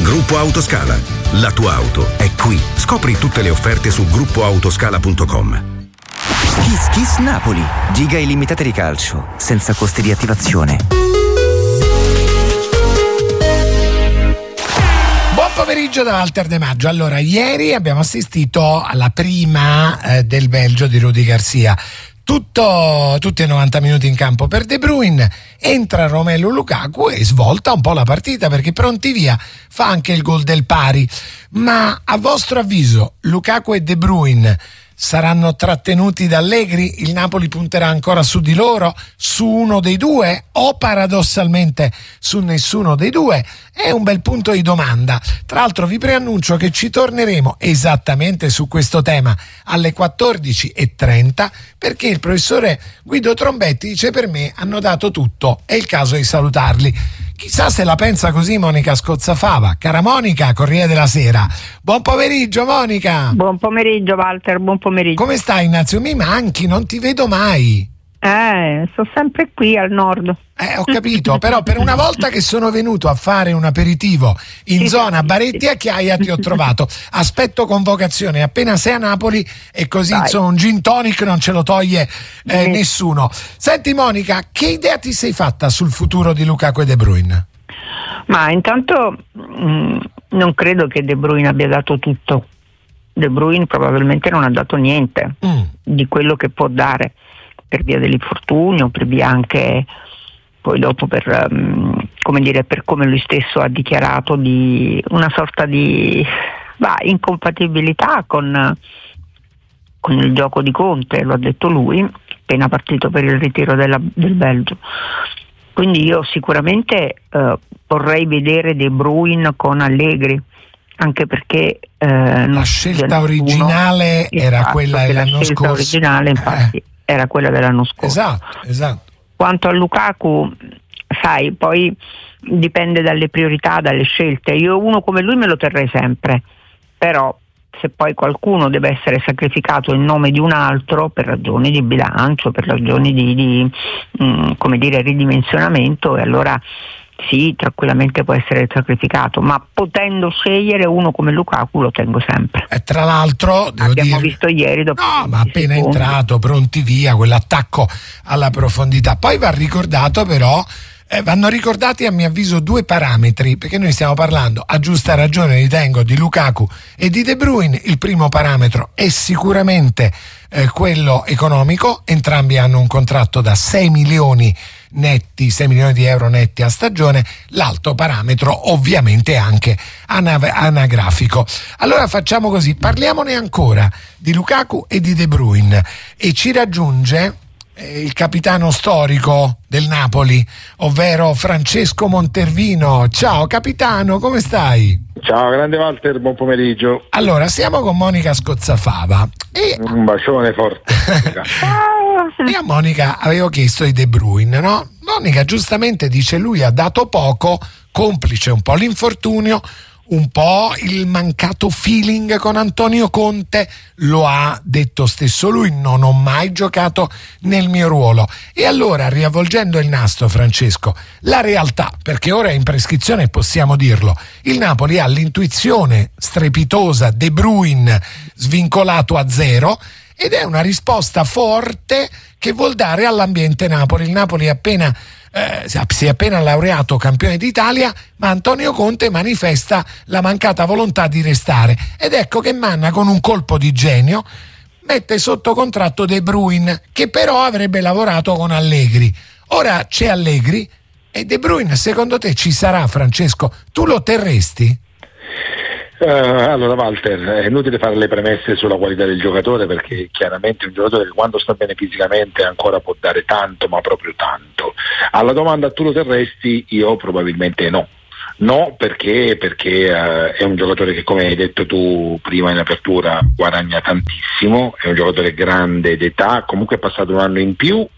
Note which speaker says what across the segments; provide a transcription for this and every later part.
Speaker 1: Gruppo Autoscala. La tua auto è qui. Scopri tutte le offerte su gruppoautoscala.com.
Speaker 2: Kiss Kiss Napoli. Giga illimitate di calcio, senza costi di attivazione.
Speaker 3: Buon pomeriggio da Walter De Maggio. Allora, ieri abbiamo assistito alla prima del Belgio di Rudi Garcia. Tutti e 90 minuti in campo per De Bruyne, entra Romelu Lukaku e svolta un po' la partita, perché pronti via fa anche il gol del pari. Ma a vostro avviso Lukaku e De Bruyne saranno trattenuti da Allegri? Il Napoli punterà ancora su di loro, su uno dei due, o paradossalmente su nessuno dei due? È un bel punto di domanda. Tra l'altro vi preannuncio che ci torneremo esattamente su questo tema alle 14:30, perché il professore Guido Trombetti dice: per me hanno dato tutto, è il caso di salutarli. Chissà se la pensa così Monica Scozzafava. Cara Monica, Corriere della Sera. Buon pomeriggio Monica.
Speaker 4: Buon pomeriggio Walter, buon pomeriggio.
Speaker 3: Come stai Ignazio? Mi manchi, non ti vedo mai.
Speaker 4: Sto sempre qui al nord.
Speaker 3: Ho capito, però per una volta che sono venuto a fare un aperitivo in zona Baretti a Chiaia ti ho trovato. Aspetto convocazione appena sei a Napoli, e così insomma un gin tonic non ce lo toglie nessuno. Senti Monica, che idea ti sei fatta sul futuro di Lukaku e De Bruyne?
Speaker 4: Ma intanto non credo che De Bruyne abbia dato tutto. De Bruyne probabilmente non ha dato niente di quello che può dare, per via dell'infortunio, per via anche poi dopo per come lui stesso ha dichiarato, di una sorta di incompatibilità con il gioco di Conte, lo ha detto lui, appena partito per il ritiro del Belgio. Quindi io sicuramente vorrei vedere De Bruyne con Allegri, anche perché
Speaker 3: la scelta originale era quella dell'anno scorso. La scelta originale
Speaker 4: infatti era quella dell'anno scorso.
Speaker 3: Esatto.
Speaker 4: Quanto a Lukaku, sai, poi dipende dalle priorità, dalle scelte. Io uno come lui me lo terrei sempre, però se poi qualcuno deve essere sacrificato in nome di un altro per ragioni di bilancio, per ragioni di ridimensionamento, e allora sì, tranquillamente può essere sacrificato, ma potendo scegliere uno come Lukaku lo tengo sempre.
Speaker 3: E tra l'altro
Speaker 4: abbiamo visto ieri
Speaker 3: ma appena entrato, pronti via, quell'attacco alla profondità. Poi va ricordato però, vanno ricordati a mio avviso due parametri, perché noi stiamo parlando, a giusta ragione ritengo, di Lukaku e di De Bruyne. Il primo parametro è sicuramente quello economico. Entrambi hanno un contratto da 6 milioni di euro netti a stagione. L'altro parametro ovviamente è anche anagrafico. Allora facciamo così, parliamone ancora di Lukaku e di De Bruyne, e ci raggiunge il capitano storico del Napoli, ovvero Francesco Montervino. Ciao capitano, come stai?
Speaker 5: Ciao grande Walter, buon pomeriggio.
Speaker 3: Allora, siamo con Monica Scozzafava e
Speaker 5: un bacione forte.
Speaker 3: E a Monica avevo chiesto di De Bruyne, no? Monica giustamente dice: lui ha dato poco, complice un po' l'infortunio, un po' il mancato feeling con Antonio Conte. Lo ha detto stesso lui: non ho mai giocato nel mio ruolo. E allora, riavvolgendo il nastro, Francesco, la realtà, perché ora è in prescrizione, possiamo dirlo, il Napoli ha l'intuizione strepitosa De Bruyne svincolato a zero, ed è una risposta forte che vuol dare all'ambiente Napoli. Il Napoli si è appena laureato campione d'Italia, ma Antonio Conte manifesta la mancata volontà di restare, ed ecco che Manna, con un colpo di genio, mette sotto contratto De Bruyne, che però avrebbe lavorato con Allegri. Ora c'è Allegri e De Bruyne, secondo te ci sarà, Francesco? Tu lo terresti?
Speaker 5: Allora Walter, è inutile fare le premesse sulla qualità del giocatore, perché chiaramente un giocatore che quando sta bene fisicamente ancora può dare tanto, ma proprio tanto. Alla domanda tu lo terresti, io probabilmente no. No, perché è un giocatore che, come hai detto tu prima in apertura, guadagna tantissimo, è un giocatore grande d'età, comunque è passato un anno in più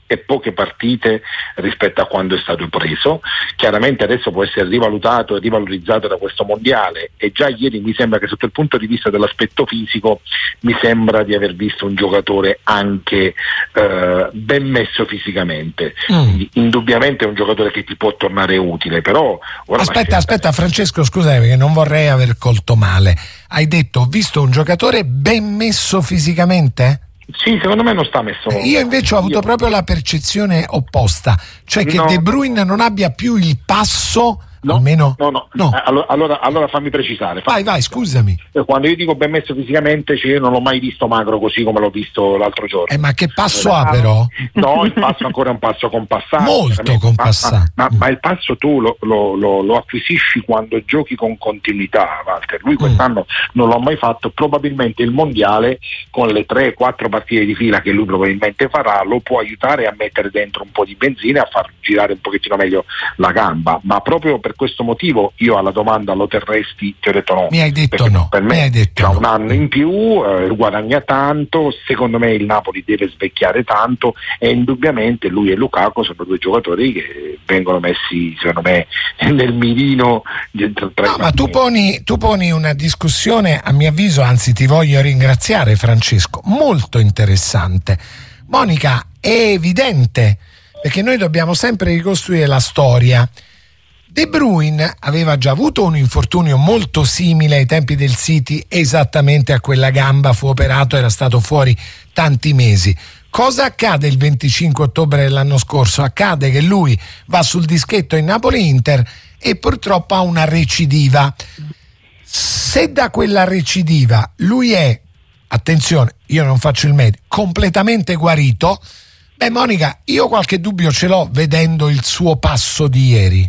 Speaker 5: e poche partite rispetto a quando è stato preso. Chiaramente adesso può essere rivalutato e rivalorizzato da questo mondiale, e già ieri mi sembra che sotto il punto di vista dell'aspetto fisico mi sembra di aver visto un giocatore anche ben messo fisicamente. Indubbiamente è un giocatore che ti può tornare utile, però
Speaker 3: aspetta Francesco, scusami perché non vorrei aver colto male. Hai detto ho visto un giocatore ben messo fisicamente?
Speaker 5: Sì, secondo me non sta messo.
Speaker 3: Io invece ho avuto proprio la percezione opposta, cioè che De Bruyne non abbia più il passo.
Speaker 5: No,
Speaker 3: almeno
Speaker 5: no. Allora fammi precisare.
Speaker 3: Vai, scusami.
Speaker 5: Quando io dico ben messo fisicamente, cioè io non l'ho mai visto magro così come l'ho visto l'altro giorno.
Speaker 3: Ma che passo ha però?
Speaker 5: No, il passo ancora è un passo compassato.
Speaker 3: Molto compassato.
Speaker 5: Ma il passo tu lo acquisisci quando giochi con continuità, Walter. Lui quest'anno non l'ha mai fatto, probabilmente il mondiale con le 3-4 partite di fila che lui probabilmente farà lo può aiutare a mettere dentro un po' di benzina e a far girare un pochettino meglio la gamba, ma proprio per questo motivo io alla domanda lo terresti ti ho detto no.
Speaker 3: Mi hai detto no.
Speaker 5: Per me
Speaker 3: c'ha
Speaker 5: un anno in più, guadagna tanto, secondo me il Napoli deve svecchiare tanto, e indubbiamente lui e Lukaku sono due giocatori che vengono messi secondo me nel mirino tra
Speaker 3: ma tu poni una discussione, a mio avviso, anzi ti voglio ringraziare Francesco, molto interessante. Monica, è evidente, perché noi dobbiamo sempre ricostruire la storia. De Bruyne aveva già avuto un infortunio molto simile ai tempi del City, esattamente a quella gamba, fu operato, era stato fuori tanti mesi. Cosa accade il 25 ottobre dell'anno scorso? Accade che lui va sul dischetto in Napoli-Inter e purtroppo ha una recidiva. Se da quella recidiva lui è, attenzione, io non faccio il medico, completamente guarito, Monica, io qualche dubbio ce l'ho vedendo il suo passo di ieri.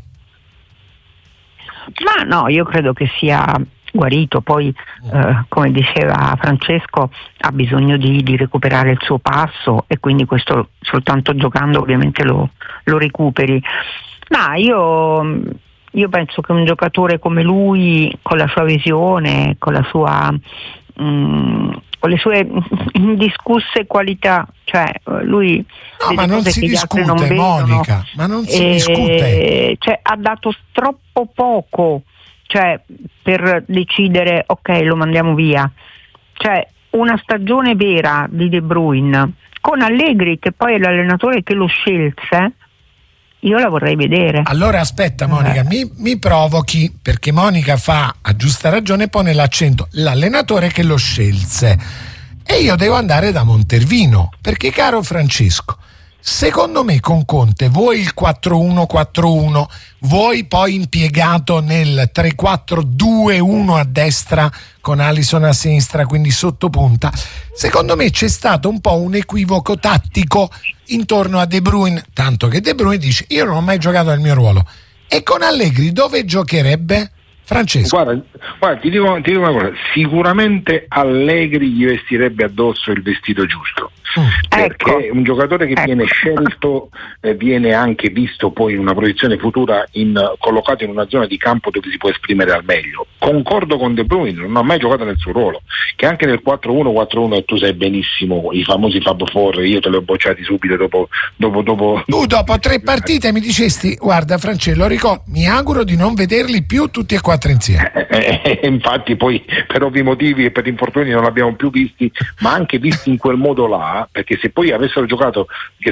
Speaker 4: Ma no, io credo che sia guarito, poi come diceva Francesco ha bisogno di recuperare il suo passo, e quindi questo soltanto giocando ovviamente lo recuperi. Ma io penso che un giocatore come lui, con la sua visione, con la sua con le sue indiscusse qualità, cioè lui
Speaker 3: ma non si discute, Monica, ma non si discute,
Speaker 4: cioè ha dato troppo poco, cioè per decidere ok, lo mandiamo via. Cioè una stagione vera di De Bruyne con Allegri, che poi è l'allenatore che lo scelse, io la vorrei vedere.
Speaker 3: Allora aspetta Monica, mi provochi, perché Monica fa, a giusta ragione, pone l'accento l'allenatore che lo scelse, e io devo andare da Montervino, perché caro Francesco, secondo me con Conte vuoi il 4-1-4-1, vuoi poi impiegato nel 3-4-2-1 a destra con Alisson a sinistra, quindi sotto punta, secondo me c'è stato un po' un equivoco tattico intorno a De Bruyne, tanto che De Bruyne dice io non ho mai giocato nel mio ruolo. E con Allegri dove giocherebbe? Francesco.
Speaker 5: Guarda, ti dico una cosa, sicuramente Allegri gli vestirebbe addosso il vestito giusto, perché un giocatore che viene scelto viene anche visto poi in una proiezione futura collocato in una zona di campo dove si può esprimere al meglio. Concordo con De Bruyne, non ha mai giocato nel suo ruolo, che anche nel 4-1-4-1, e tu sai benissimo i famosi Fab Four, io te li ho bocciati subito dopo
Speaker 3: tu dopo 3 partite mi dicesti guarda Francesco, lo ricordo, mi auguro di non vederli più tutti e 4 insieme.
Speaker 5: Infatti poi per ovvi motivi e per infortuni non l'abbiamo più visti, ma anche visti in quel modo là, perché se poi avessero giocato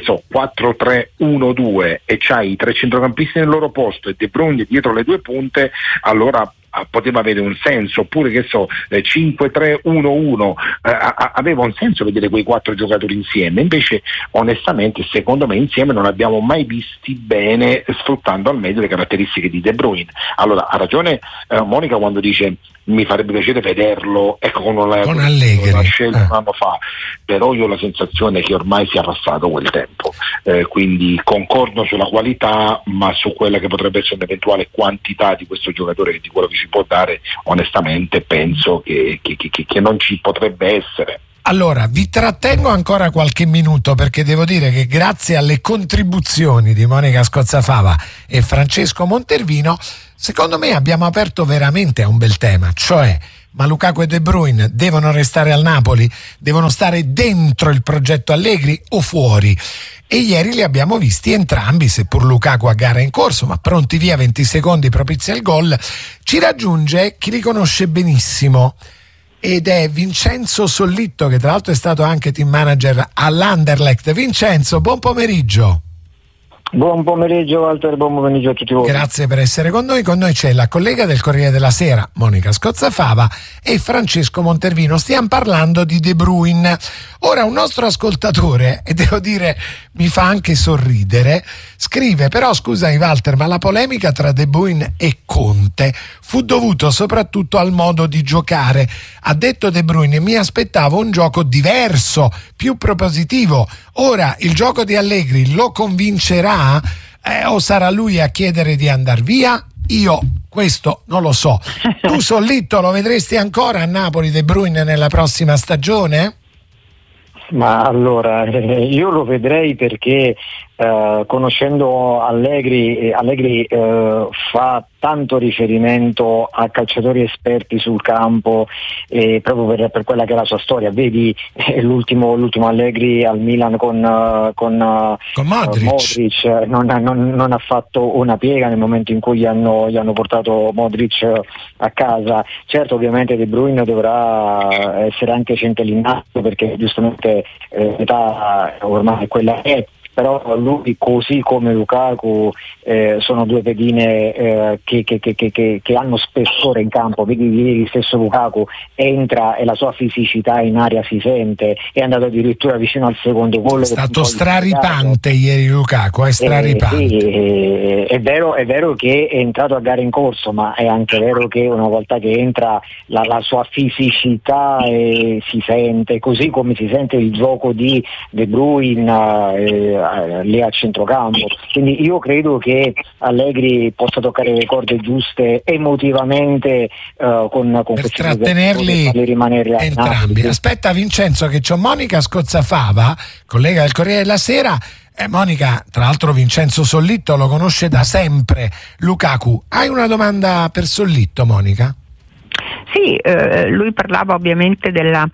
Speaker 5: 4-3-1-2 e c'hai i 3 centrocampisti nel loro posto e De Bruyne dietro le 2 punte, allora poteva avere un senso, oppure 5-3-1-1 aveva un senso vedere quei 4 giocatori insieme. Invece onestamente secondo me insieme non abbiamo mai visti bene, sfruttando al meglio le caratteristiche di De Bruyne. Allora ha ragione Monica quando dice mi farebbe piacere vederlo con
Speaker 3: Allegri,
Speaker 5: la scelta un anno fa, però io ho la sensazione che ormai sia passato quel tempo, quindi concordo sulla qualità, ma su quella che potrebbe essere un'eventuale quantità di questo giocatore, di quello che ci può dare, onestamente penso che non ci potrebbe essere.
Speaker 3: Allora, vi trattengo ancora qualche minuto, perché devo dire che grazie alle contribuzioni di Monica Scozzafava e Francesco Montervino, secondo me abbiamo aperto veramente a un bel tema, cioè ma Lukaku e De Bruyne devono restare al Napoli, devono stare dentro il progetto Allegri o fuori? E ieri li abbiamo visti entrambi, seppur Lukaku a gara in corso, ma pronti via, 20 secondi propizia il gol. Ci raggiunge chi li conosce benissimo ed è Vincenzo Sollitto, che tra l'altro è stato anche team manager all'Anderlecht. Vincenzo, buon pomeriggio.
Speaker 6: Buon pomeriggio Walter, buon pomeriggio a tutti voi.
Speaker 3: Grazie per essere con noi. Con noi c'è la collega del Corriere della Sera, Monica Scozzafava, e Francesco Montervino. Stiamo parlando di De Bruyne. Ora un nostro ascoltatore, e devo dire mi fa anche sorridere, scrive: però scusami Walter, ma la polemica tra De Bruyne e Conte fu dovuto soprattutto al modo di giocare. Ha detto De Bruyne: mi aspettavo un gioco diverso, più propositivo. Ora il gioco di Allegri lo convincerà o sarà lui a chiedere di andar via? Io questo non lo so. Tu Sollitto lo vedresti ancora a Napoli De Bruyne nella prossima stagione?
Speaker 6: Ma allora, io lo vedrei perché conoscendo Allegri fa tanto riferimento a calciatori esperti sul campo, proprio per quella che è la sua storia. Vedi l'ultimo Allegri al Milan con Modric non ha fatto una piega nel momento in cui gli hanno portato Modric a casa. Certo, ovviamente De Bruyne dovrà essere anche centellinato, perché giustamente l'età ormai è quella è, però lui, così come Lukaku, sono due pedine che hanno spessore in campo. Vedi stesso Lukaku entra e la sua fisicità in aria si sente, è andato addirittura vicino al secondo gol.
Speaker 3: È stato straripante ieri Lukaku, è straripante.
Speaker 6: Sì, è vero che è entrato a gara in corso, ma è anche vero che una volta che entra la sua fisicità si sente, così come si sente il gioco di De Bruyne lì a centrocampo. Quindi io credo che Allegri possa toccare le corde giuste emotivamente con
Speaker 3: per trattenerli
Speaker 6: rimanere
Speaker 3: entrambi. Aspetta Vincenzo, che c'ho Monica Scozzafava, collega del Corriere della Sera. Monica, tra l'altro Vincenzo Sollitto lo conosce da sempre. Lukaku, hai una domanda per Sollitto, Monica?
Speaker 4: Sì, lui parlava ovviamente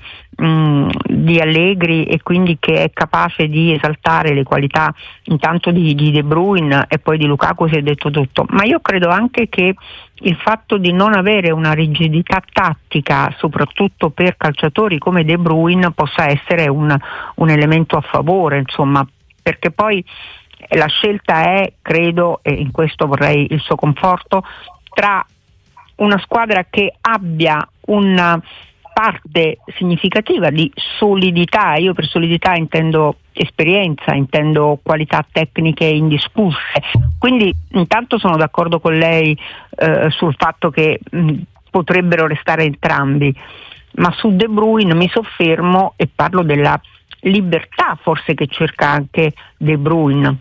Speaker 4: di Allegri, e quindi che è capace di esaltare le qualità intanto di De Bruyne, e poi di Lukaku si è detto tutto, ma io credo anche che il fatto di non avere una rigidità tattica, soprattutto per calciatori come De Bruyne, possa essere un elemento a favore, insomma, perché poi la scelta è, credo, e in questo vorrei il suo conforto, tra una squadra che abbia una parte significativa di solidità. Io per solidità intendo esperienza, intendo qualità tecniche indiscusse. Quindi intanto sono d'accordo con lei sul fatto che potrebbero restare entrambi, ma su De Bruyne mi soffermo e parlo della libertà forse che cerca anche De Bruyne.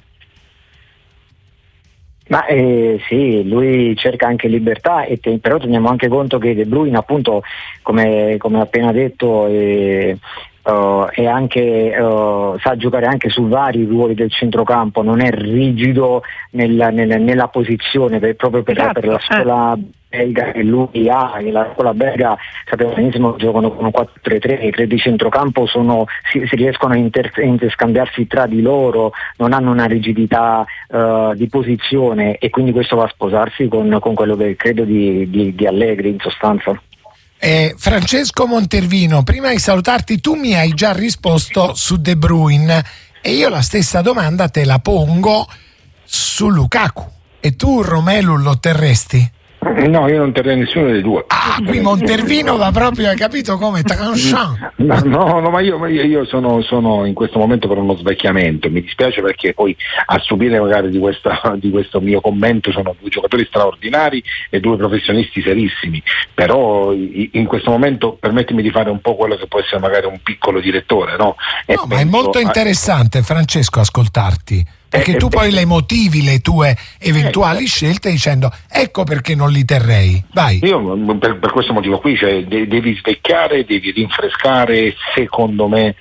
Speaker 6: Ma sì, lui cerca anche libertà, però teniamo anche conto che De Bruyne, appunto, come appena detto, è anche, sa giocare anche su vari ruoli del centrocampo, non è rigido nella posizione, proprio per la scuola belga che lui ha. La scuola belga, sappiamo benissimo, giocano con un 4-3-3, i tre di centrocampo si riescono a interscambiarsi tra di loro, non hanno una rigidità di posizione, e quindi questo va a sposarsi con quello che credo di Allegri, in sostanza.
Speaker 3: Francesco Montervino, prima di salutarti, tu mi hai già risposto su De Bruyne, e io la stessa domanda te la pongo su Lukaku. E tu Romelu lo terresti?
Speaker 5: No, io non terrei nessuno dei due.
Speaker 3: Qui Montervino va proprio, hai capito come?
Speaker 5: No, ma io sono in questo momento per uno svecchiamento. Mi dispiace, perché poi a subire magari di questo mio commento sono due giocatori straordinari e due professionisti serissimi, però in questo momento permettimi di fare un po' quello che può essere magari un piccolo direttore, no?
Speaker 3: No, ma è molto interessante, Francesco, ascoltarti, perché tu poi le motivi le tue eventuali scelte dicendo: ecco perché non li terrei. Vai.
Speaker 5: Io per questo motivo qui, cioè, devi svecchiare, devi rinfrescare. Secondo me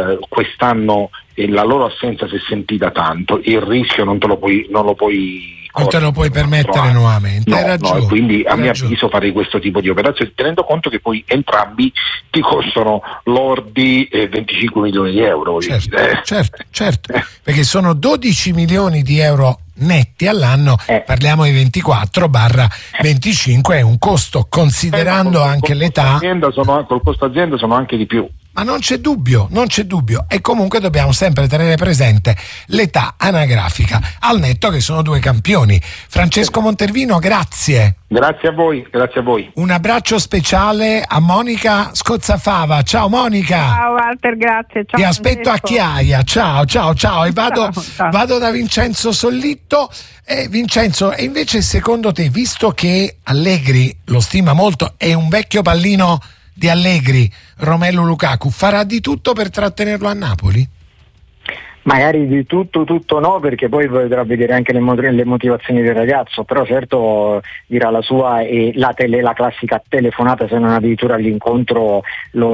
Speaker 5: quest'anno la loro assenza si è sentita tanto, il rischio non lo puoi discorso.
Speaker 3: Non te lo puoi permettere nuovamente,
Speaker 5: no,
Speaker 3: hai ragione.
Speaker 5: No, quindi a mio avviso farei questo tipo di operazioni, tenendo conto che poi entrambi ti costano lordi 25 milioni di euro.
Speaker 3: Certo, perché sono 12 milioni di euro netti all'anno, parliamo di 24/25, è un costo, considerando anche l'età.
Speaker 5: Col costo azienda sono anche di più.
Speaker 3: Ma non c'è dubbio, e comunque dobbiamo sempre tenere presente l'età anagrafica, al netto che sono due campioni. Francesco Montervino, grazie.
Speaker 5: Grazie a voi.
Speaker 3: Un abbraccio speciale a Monica Scozzafava. Ciao Monica.
Speaker 4: Ciao Walter, grazie. Ciao,
Speaker 3: ti aspetto a Chiaia. Ciao. E vado da Vincenzo Sollitto. Vincenzo, e invece secondo te, visto che Allegri lo stima molto, è un vecchio pallino di Allegri, Romelu Lukaku, farà di tutto per trattenerlo a Napoli?
Speaker 6: Magari di tutto no, perché poi potrà vedere anche le motivazioni del ragazzo, però certo dirà la sua, e la classica telefonata, se non addirittura all'incontro,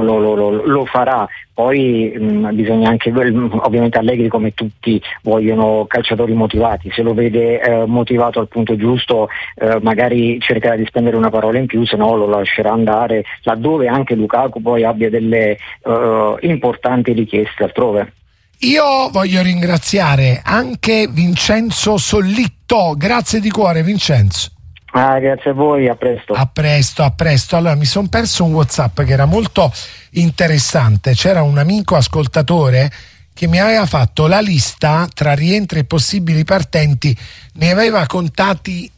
Speaker 6: lo farà. Poi bisogna anche, ovviamente Allegri come tutti vogliono calciatori motivati, se lo vede motivato al punto giusto magari cercherà di spendere una parola in più, se no lo lascerà andare, laddove anche Lukaku poi abbia delle importanti richieste altrove.
Speaker 3: Io voglio ringraziare anche Vincenzo Sollitto, grazie di cuore Vincenzo.
Speaker 6: Grazie a voi, a presto.
Speaker 3: A presto. Allora, mi sono perso un WhatsApp che era molto interessante. C'era un amico ascoltatore che mi aveva fatto la lista tra rientri e possibili partenti, ne aveva contati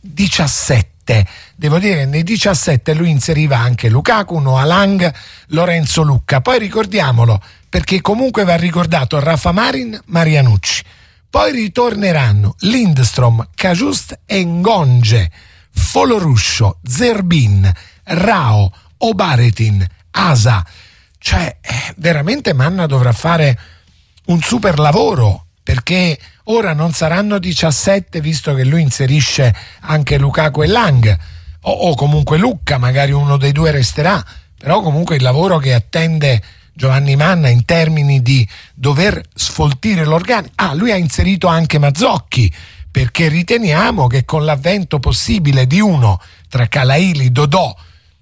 Speaker 3: 17. Devo dire che nei 17 lui inseriva anche Lukaku, Noah Lang, Lorenzo Lucca. Poi ricordiamolo, perché comunque va ricordato Rafa Marin, Marianucci. Poi ritorneranno Lindstrom, Cajuste e Ngonge, Foloruscio, Zerbin, Rao, Obaretin, Asa. Cioè, veramente Manna dovrà fare un super lavoro, perché ora non saranno 17, visto che lui inserisce anche Lukaku e Lang, o comunque Lucca, magari uno dei due resterà, però comunque il lavoro che attende Giovanni Manna in termini di dover sfoltire l'organico. Lui ha inserito anche Mazzocchi, perché riteniamo che con l'avvento possibile di uno tra Calaili, Dodò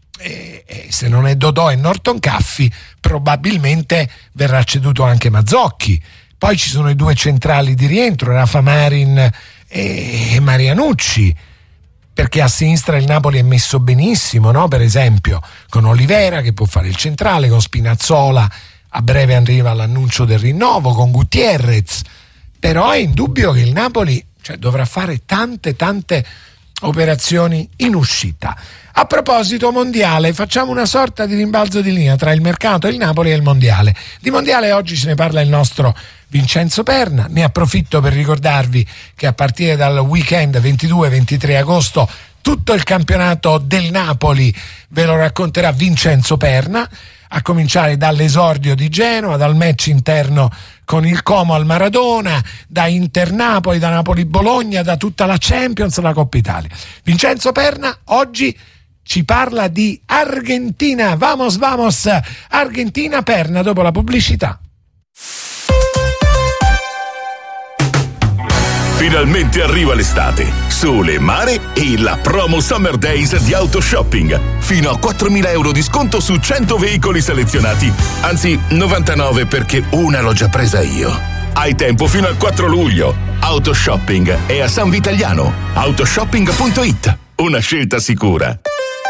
Speaker 3: e se non è Dodò e Norton Caffi, probabilmente verrà ceduto anche Mazzocchi. Poi ci sono i due centrali di rientro, Rafa Marin e Marianucci, perché a sinistra il Napoli è messo benissimo, no? Per esempio con Olivera che può fare il centrale, con Spinazzola a breve arriva l'annuncio del rinnovo, con Gutierrez. Però è indubbio che il Napoli dovrà fare tante operazioni in uscita. A proposito mondiale, facciamo una sorta di rimbalzo di linea tra il mercato, il Napoli e il mondiale. Di mondiale oggi ce ne parla il nostro Vincenzo Perna. Ne approfitto per ricordarvi che a partire dal weekend 22-23 agosto tutto il campionato del Napoli ve lo racconterà Vincenzo Perna, a cominciare dall'esordio di Genova, dal match interno con il Como al Maradona, da Inter-Napoli, da Napoli-Bologna, da tutta la Champions, la Coppa Italia. Vincenzo Perna oggi ci parla di Argentina. Vamos, Argentina. Perna dopo la pubblicità.
Speaker 7: Finalmente arriva l'estate, sole, mare e la promo Summer Days di Autoshopping. Fino a 4.000 euro di sconto su 100 veicoli selezionati. Anzi, 99 perché una l'ho già presa io. Hai tempo fino al 4 luglio. Autoshopping è a San Vitaliano. Autoshopping.it. Una scelta sicura.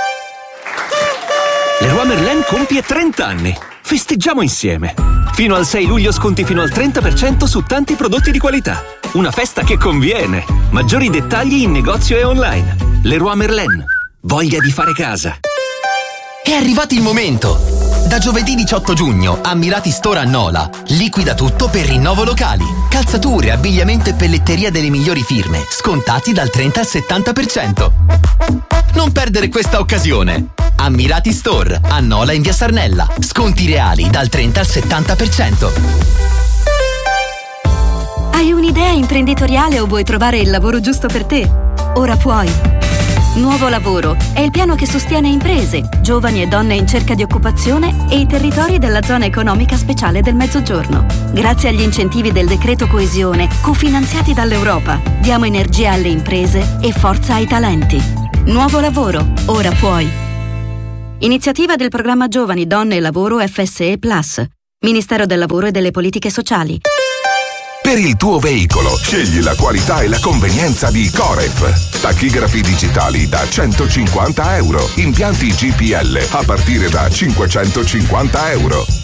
Speaker 8: Leroy Merlin compie 30 anni. Festeggiamo insieme. Fino al 6 luglio sconti fino al 30% su tanti prodotti di qualità. Una festa che conviene. Maggiori dettagli in negozio e online. Leroy Merlin. Voglia di fare casa.
Speaker 9: È arrivato il momento! Da giovedì 18 giugno, Ammirati Store a Nola. Liquida tutto per rinnovo locali. Calzature, abbigliamento e pelletteria delle migliori firme. Scontati dal 30 al 70%. Non perdere questa occasione. Ammirati Store a Nola in via Sarnella. Sconti reali dal 30 al 70%.
Speaker 10: Hai un'idea imprenditoriale o vuoi trovare il lavoro giusto per te? Ora puoi. Nuovo Lavoro è il piano che sostiene imprese, giovani e donne in cerca di occupazione e i territori della zona economica speciale del Mezzogiorno. Grazie agli incentivi del decreto coesione, cofinanziati dall'Europa, diamo energia alle imprese e forza ai talenti. Nuovo Lavoro, ora puoi. Iniziativa del programma Giovani, Donne e Lavoro FSE Plus. Ministero del Lavoro e delle Politiche Sociali.
Speaker 11: Per il tuo veicolo, scegli la qualità e la convenienza di Coref. Tachigrafi digitali da 150 euro. Impianti GPL a partire da 550 euro.